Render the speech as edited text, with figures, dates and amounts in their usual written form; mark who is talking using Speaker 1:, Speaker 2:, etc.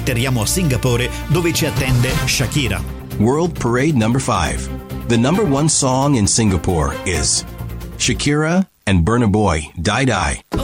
Speaker 1: atterriamo a Singapore, dove ci attende Shakira.
Speaker 2: World Parade number 5. The number one song in Singapore is Shakira and Burna Boy, Die Die.